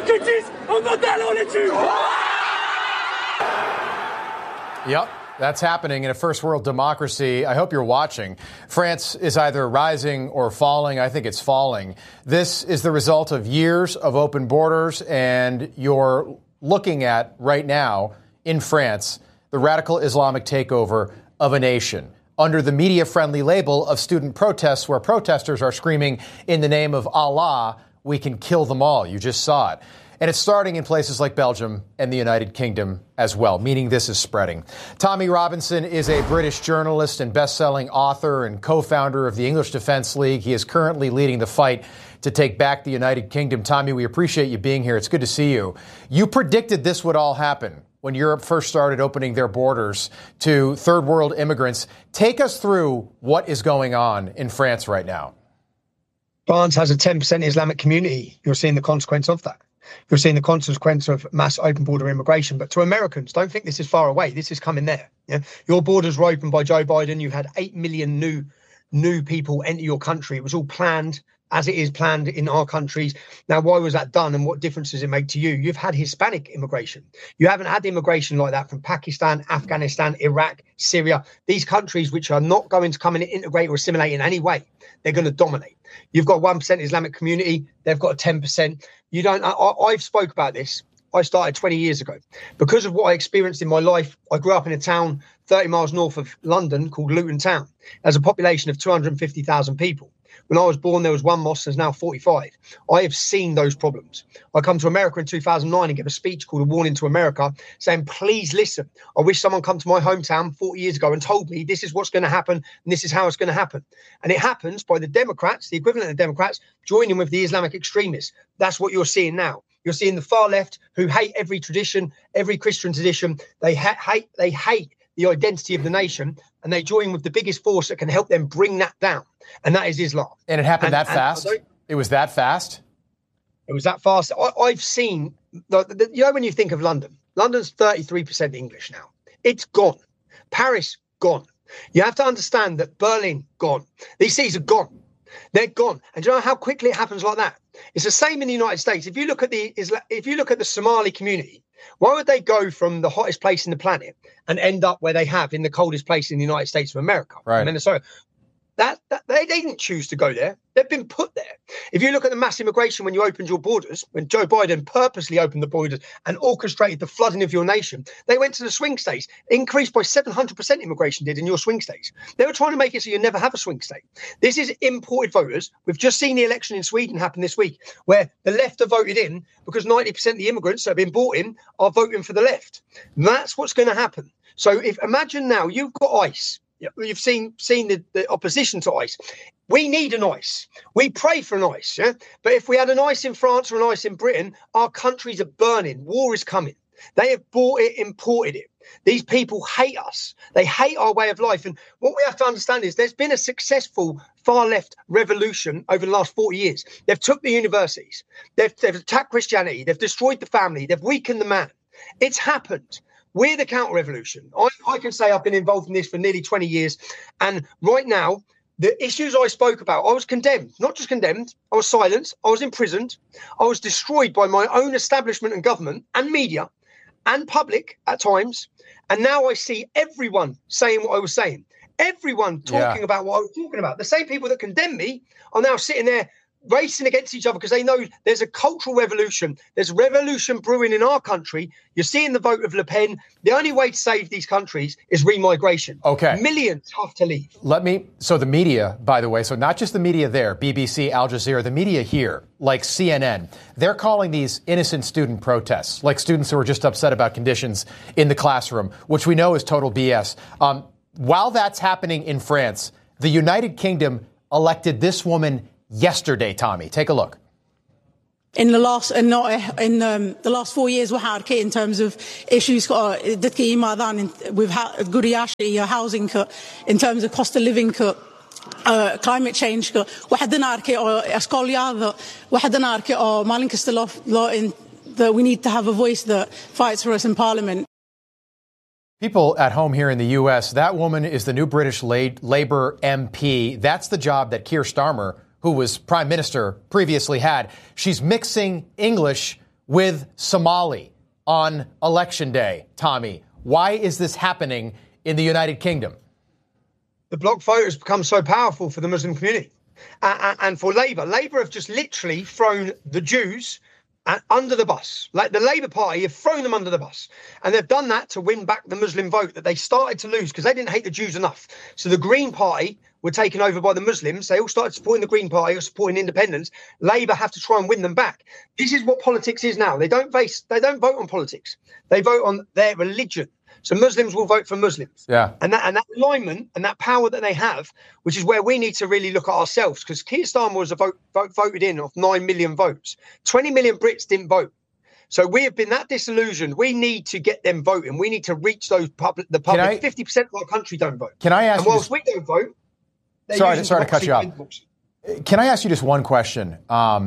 Socrates, on va talent dessus. Yep. That's happening in a first world democracy. I hope you're watching. France is either rising or falling. I think it's falling. This is the result of years of open borders, and you're looking at right now in France the radical Islamic takeover of a nation under the media-friendly label of student protests, where protesters are screaming, in the name of Allah, we can kill them all. You just saw it. And it's starting in places like Belgium and the United Kingdom as well, meaning this is spreading. Tommy Robinson is a British journalist and best-selling author and co-founder of the English Defence League. He is currently leading the fight to take back the United Kingdom. Tommy, we appreciate you being here. It's good to see you. You predicted this would all happen when Europe first started opening their borders to third world immigrants. Take us through what is going on in France right now. France has a 10% Islamic community. You're seeing the consequence of that. You're seeing the consequence of mass open border immigration. But to Americans, don't think this is far away. This is coming there. Yeah? Your borders were opened by Joe Biden. You had 8 million new people enter your country. It was all planned, as it is planned in our countries. Now, why was that done, and what difference does it make to you? You've had Hispanic immigration. You haven't had immigration like that from Pakistan, Afghanistan, Iraq, Syria. These countries which are not going to come and integrate or assimilate in any way. They're going to dominate. You've got 1% Islamic community. They've got a 10%. You don't. I've spoke about this. I started 20 years ago. Because of what I experienced in my life, I grew up in a town 30 miles north of London called Luton Town. There's a population of 250,000 people. When I was born, there was one mosque. There's now 45. I have seen those problems. I come to America in 2009 and give a speech called A Warning to America, saying, please listen. I wish someone come to my hometown 40 years ago and told me this is what's going to happen and this is how it's going to happen. And it happens by the Democrats, the equivalent of Democrats, joining with the Islamic extremists. That's what you're seeing now. You're seeing the far left who hate every tradition, every Christian tradition. They hate the identity of the nation, and they join with the biggest force that can help them bring that down. And that is Islam. And it happened that fast? It was that fast? It was that fast. I've seen, you know, when you think of London, London's 33% English now. It's gone. Paris, gone. You have to understand that Berlin, gone. These cities are gone. They're gone. And do you know how quickly it happens like that? It's the same in the United States. If you look at the Somali community, why would they go from the hottest place in the planet and end up where they have in the coldest place in the United States of America, right. Minnesota? That they didn't choose to go there. They've been put there. If you look at the mass immigration when you opened your borders, when Joe Biden purposely opened the borders and orchestrated the flooding of your nation, they went to the swing states, increased by 700% immigration did in your swing states. They were trying to make it so you never have a swing state. This is imported voters. We've just seen the election in Sweden happen this week, where the left are voted in because 90% of the immigrants that have been brought in are voting for the left. That's what's going to happen. So imagine now you've got ICE. You've seen the opposition to ICE. We need an ICE. We pray for an ICE, yeah? But if we had an ICE in France or an ICE in Britain, our countries are burning. War is coming. They have bought it, imported it. These people hate us. They hate our way of life. And what we have to understand is there's been a successful far-left revolution over the last 40 years. They've took the universities. They've attacked Christianity. They've destroyed the family. They've weakened the man. It's happened. We're the counter-revolution. I can say I've been involved in this for nearly 20 years. And right now, the issues I spoke about, I was condemned. Not just condemned, I was silenced, I was imprisoned, I was destroyed by my own establishment and government and media and public at times. And now I see everyone saying what I was saying. Everyone talking about what I was talking about. The same people that condemned me are now sitting there racing against each other because they know there's a cultural revolution. There's a revolution brewing in our country. You're seeing the vote of Le Pen. The only way to save these countries is remigration. Okay. Millions have to leave. So the media, by the way, so not just the media there, BBC, Al Jazeera, the media here, like CNN, they're calling these innocent student protests, like students who are just upset about conditions in the classroom, which we know is total BS. While that's happening in France, the United Kingdom elected this woman yesterday, Tommy. Take a look. In the last 4 years we had in terms of issues we've had Guriashi housing in terms of cost of living climate change that we need to have a voice that fights for us in Parliament. People at home here in the U.S., that woman is the new British Labour MP. That's the job that Keir Starmer, who was prime minister, previously had. She's mixing English with Somali on election day, Tommy. Why is this happening in the United Kingdom? The bloc vote has become so powerful for the Muslim community and for Labour. Labour have just literally thrown the Jews under the bus. Like the Labour Party have thrown them under the bus. And they've done that to win back the Muslim vote that they started to lose because they didn't hate the Jews enough. So the Green Party were taken over by the Muslims. They all started supporting the Green Party or supporting independence. Labour have to try and win them back. This is what politics is now. They don't vote on politics. They vote on their religion. So Muslims will vote for Muslims. Yeah. And that alignment and that power that they have, which is where we need to really look at ourselves, because Keir Starmer was voted in of 9 million votes. 20 million Brits didn't vote. So we have been that disillusioned. We need to get them voting. We need to reach the public. 50% of our country don't vote. Can I ask and whilst we don't vote, sorry to cut you off. Can I ask you just one question?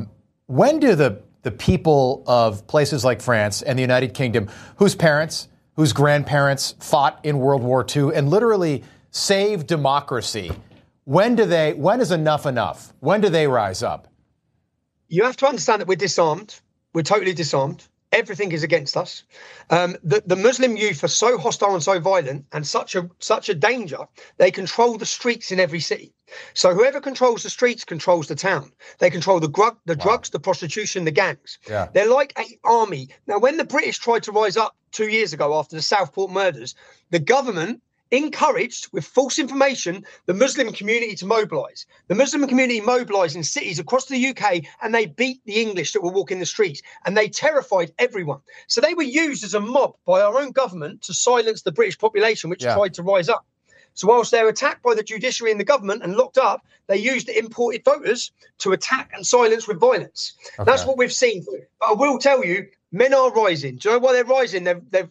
When do the people of places like France and the United Kingdom, whose parents, whose grandparents fought in World War II and literally saved democracy, when is enough? When do they rise up? You have to understand that we're disarmed. We're totally disarmed. Everything is against us. The Muslim youth are so hostile and so violent and such a danger, they control the streets in every city. So whoever controls the streets controls the town. They control the drugs, the prostitution, the gangs. Yeah. They're like an army. Now, when the British tried to rise up 2 years ago after the Southport murders, the government encouraged, with false information, the Muslim community to mobilise. The Muslim community mobilised in cities across the UK and they beat the English that were walking the streets and they terrified everyone. So they were used as a mob by our own government to silence the British population, which tried to rise up. So whilst they're attacked by the judiciary and the government and locked up, they used imported voters to attack and silence with violence. Okay. That's what we've seen. But I will tell you, men are rising. Do you know why they're rising?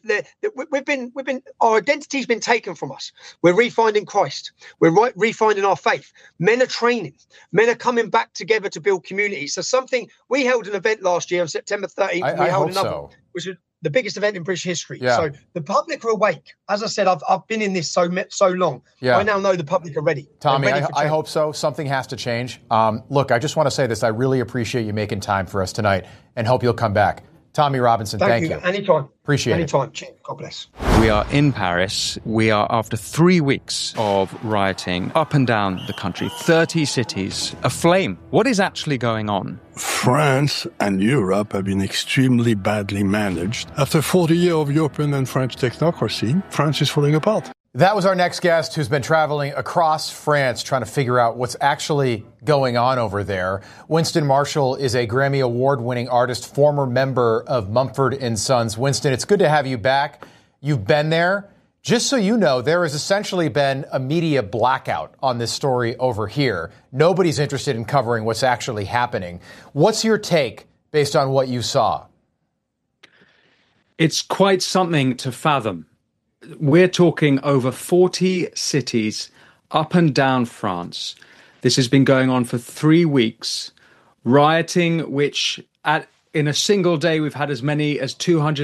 Our identity's been taken from us. We're refinding Christ. We're refinding our faith. Men are training. Men are coming back together to build communities. So we held an event last year on September 13th. We held another, which was the biggest event in British history. Yeah. So the public are awake. As I said, I've been in this so long. Yeah. I now know the public are ready. Tommy, I hope so. Something has to change. Look, I just want to say this. I really appreciate you making time for us tonight and hope you'll come back. Tommy Robinson, thank you. Anytime. Appreciate it. Anytime. God bless. We are in Paris. We are after 3 weeks of rioting up and down the country, 30 cities aflame. What is actually going on? France and Europe have been extremely badly managed. After 40 years of European and French technocracy, France is falling apart. That was our next guest, who's been traveling across France trying to figure out what's actually going on over there. Winston Marshall is a Grammy Award-winning artist, former member of Mumford & Sons. Winston, it's good to have you back. You've been there. Just so you know, there has essentially been a media blackout on this story over here. Nobody's interested in covering what's actually happening. What's your take based on what you saw? It's quite something to fathom. We're talking over 40 cities up and down France. This has been going on for 3 weeks. Rioting, which in a single day, we've had as many as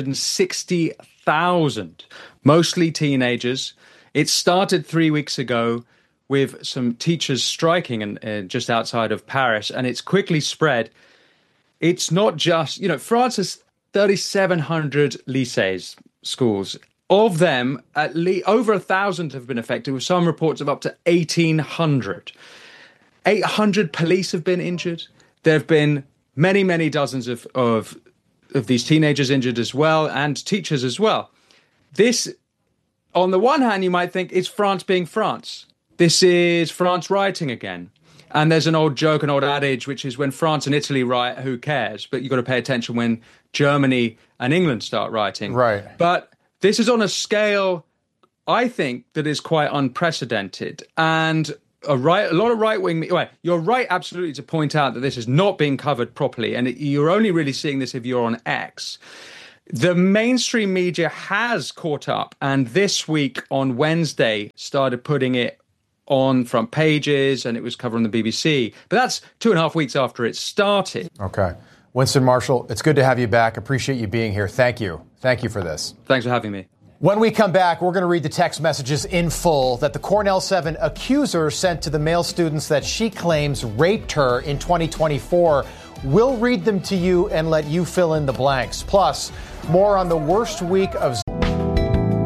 260,000, mostly teenagers. It started 3 weeks ago with some teachers striking just outside of Paris, and it's quickly spread. It's not just, France has 3,700 lycées, schools. Of them, at least over 1,000 have been affected, with some reports of up to 1,800. 800 police have been injured. There have been many, many dozens of these teenagers injured as well, and teachers as well. This, on the one hand, you might think it's France being France. This is France rioting again. And there's an old joke, an old adage, which is when France and Italy riot, who cares? But you've got to pay attention when Germany and England start rioting. Right. But this is on a scale, I think, that is quite unprecedented. And a lot of right-wing... Well, you're right, absolutely, to point out that this is not being covered properly. And you're only really seeing this if you're on X. The mainstream media has caught up. And this week, on Wednesday, started putting it on front pages. And it was covering the BBC. But that's 2.5 weeks after it started. Okay. Winston Marshall, it's good to have you back. Appreciate you being here. Thank you. Thank you for this. Thanks for having me. When we come back, we're going to read the text messages in full that the Cornell 7 accuser sent to the male students that she claims raped her in 2024. We'll read them to you and let you fill in the blanks. Plus, more on the worst week of